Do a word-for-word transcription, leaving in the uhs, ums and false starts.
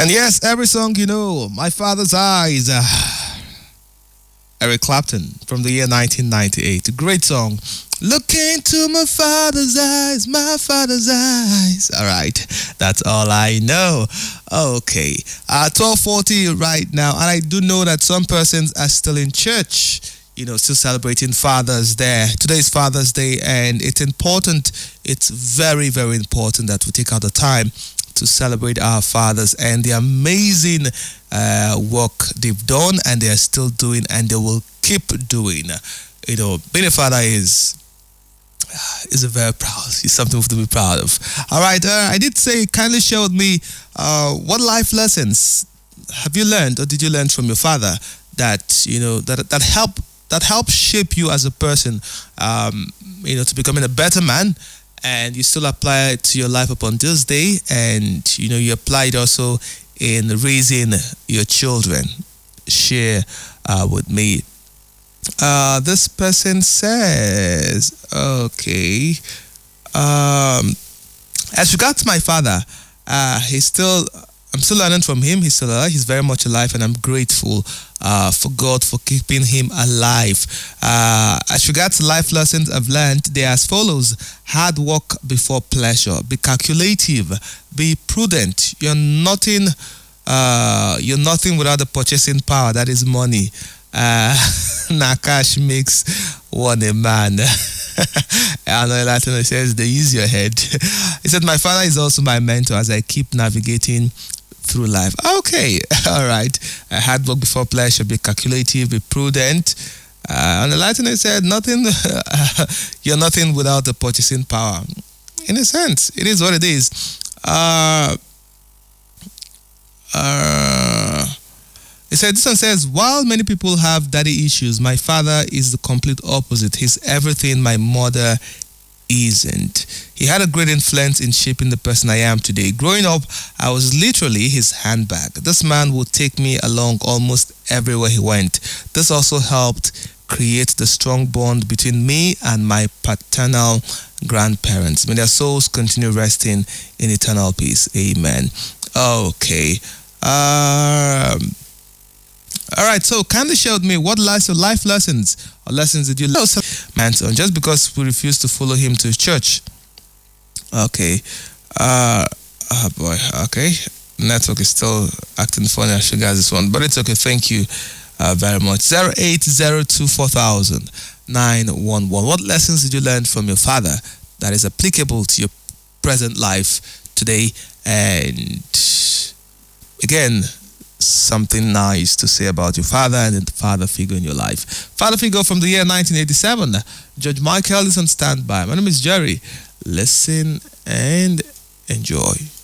And yes, every song you know, My Father's Eyes. Uh, Eric Clapton from the year nineteen ninety-eight. A great song. Look into my father's eyes, my father's eyes. All right, that's all I know. Okay, uh, twelve forty right now, and I do know that some persons are still in church, you know, still celebrating Father's Day. Today's Father's Day, and it's important, it's very, very important that we take out the time to celebrate our fathers and the amazing uh, work they've done, and they are still doing, and they will keep doing. You know, being a father is is a very proud, is something to be proud of. All right, uh, I did say, kindly share with me uh, what life lessons have you learned, or did you learn from your father that you know that that help that help shape you as a person, um, you know, to becoming a better man. And you still apply it to your life upon this day, and you know you apply it also in raising your children. Share uh, with me. Uh, this person says, okay, um, as regards my father, uh, he's still, I'm still learning from him. He's still alive. He's very much alive, and I'm grateful uh, for God for keeping him alive. Uh, as regards life lessons I've learned, they are as follows: hard work before pleasure. Be calculative. Be prudent. You're nothing. Uh, you're nothing without the purchasing power. That is money. Uh, Nakash makes one a man. And Latin says, they use your head. He said, my father is also my mentor as I keep navigating through life. Okay, all right. Uh, hard work before pleasure, be calculative, be prudent. Uh, and the Latin said, nothing, you're nothing without the purchasing power. In a sense, it is what it is. Uh, uh, He said, this one says, while many people have daddy issues, my father is the complete opposite. He's everything my mother isn't. He had a great influence in shaping the person I am today. Growing up, I was literally his handbag. This man would take me along almost everywhere he went. This also helped create the strong bond between me and my paternal grandparents. May their souls continue resting in eternal peace. Amen. Okay. Um... All right, so kindly share with me what life, life lessons or lessons did you learn, man, so just because we refuse to follow him to church. Okay. Uh, oh boy, okay. Network is still acting funny. I should guys this one, but it's okay. Thank you uh, very much. zero eight zero two four thousand nine one one. What lessons did you learn from your father that is applicable to your present life today? And again, something nice to say about your father and the father figure in your life. Father figure from the year nineteen eighty-seven. George Michael is on standby. My name is Jerry. Listen and enjoy.